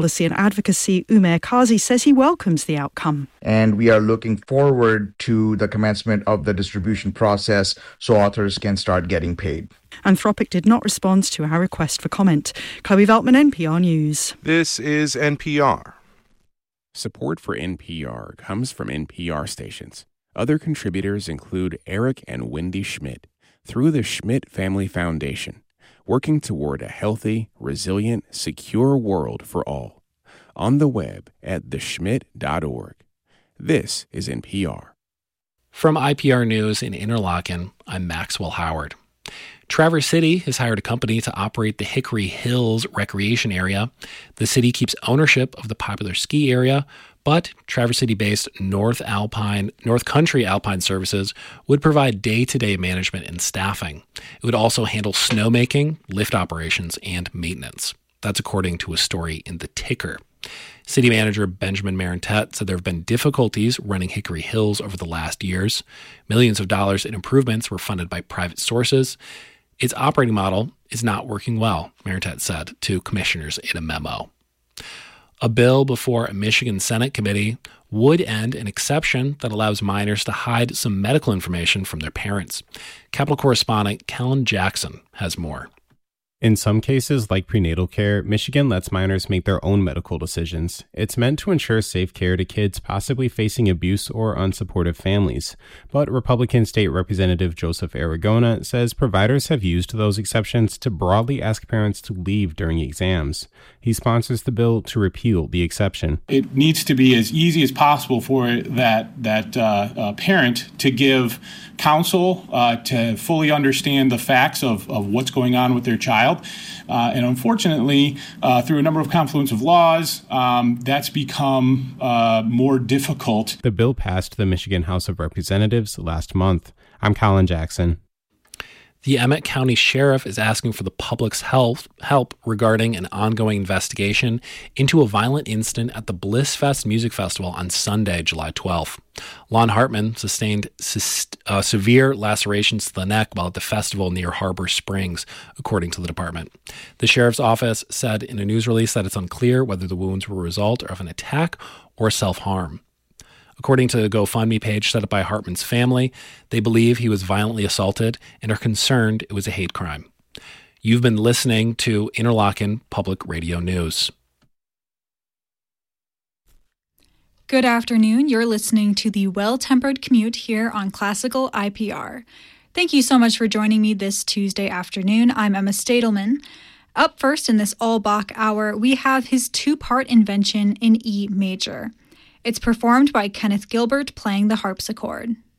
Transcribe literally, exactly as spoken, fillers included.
Policy and Advocacy Umair Kazi says he welcomes the outcome. And we are looking forward to the commencement of the distribution process so authors can start getting paid. Anthropic did not respond to our request for comment. Chloe Veltman, N P R News. This is N P R. Support for N P R comes from N P R stations. Other contributors include Eric and Wendy Schmidt through the Schmidt Family Foundation, working toward a healthy, resilient, secure world for all. On the web at the schmidt dot org. This is N P R. From I P R News in Interlaken, I'm Maxwell Howard. Traverse City has hired a company to operate the Hickory Hills recreation area. The city keeps ownership of the popular ski area, but Traverse City-based North Alpine, North Country Alpine Services would provide day-to-day management and staffing. It would also handle snowmaking, lift operations, and maintenance. That's according to a story in The Ticker. City manager Benjamin Marantet said there have been difficulties running Hickory Hills over the last years. Millions of dollars in improvements were funded by private sources. Its operating model is not working well, Marantet said to commissioners in a memo. A bill before a Michigan Senate committee would end an exception that allows minors to hide some medical information from their parents. Capitol correspondent Kellen Jackson has more. In some cases, like prenatal care, Michigan lets minors make their own medical decisions. It's meant to ensure safe care to kids possibly facing abuse or unsupportive families. But Republican State Representative Joseph Aragona says providers have used those exceptions to broadly ask parents to leave during exams. He sponsors the bill to repeal the exception. It needs to be as easy as possible for that, that uh, uh, parent to give counsel, uh, to fully understand the facts of, of what's going on with their child. Uh, and unfortunately, uh, through a number of confluence of laws, um, that's become uh, more difficult. The bill passed the Michigan House of Representatives last month. I'm Colin Jackson. The Emmett County Sheriff is asking for the public's help, help regarding an ongoing investigation into a violent incident at the Bliss Fest Music Festival on Sunday, July twelfth. Lon Hartman sustained uh, severe lacerations to the neck while at the festival near Harbor Springs, according to the department. The sheriff's office said in a news release that it's unclear whether the wounds were a result of an attack or self-harm. According to the GoFundMe page set up by Hartman's family, they believe he was violently assaulted and are concerned it was a hate crime. You've been listening to Interlaken Public Radio News. Good afternoon. You're listening to the Well-Tempered Commute here on Classical I P R. Thank you so much for joining me this Tuesday afternoon. I'm Emma Stadelman. Up first in this all-Bach hour, we have his two-part invention in E major. It's performed by Kenneth Gilbert playing the harpsichord.